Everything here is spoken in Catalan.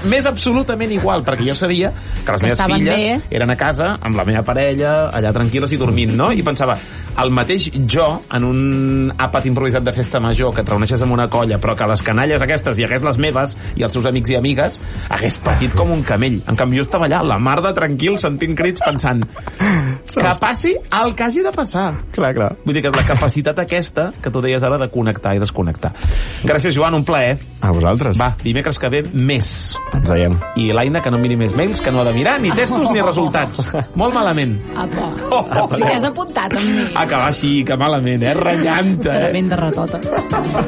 més absolutament igual, perquè jo sabia que les meves estaven filles bé. eren a casa amb la meva parella, allà tranquil·les i dormint, no? I pensava, el mateix jo, en un àpat improvisat de festa major, que et reuneixes amb una colla, però que les canalles aquestes hi hagués les meves i els seus amics i amigues, hagués patit com un camell. En canvi, jo estava allà, la mar de tranquil, sentint crits, pensant que passi el que hagi de passar. Clar. Vull dir que la capacitat aquesta que tu deies ara de connectar i desconnectar. Gràcies, Joan, un plaer. A vosaltres. Va, dimecres que ve més. Ens veiem. I l'Aina que no miri més mails, que no ha de mirar ni testos ni resultats. Molt malament. Apa. Sí que has apuntat amb mi. Ah, que va, sí, que malament, renyant, Tremenda ratota.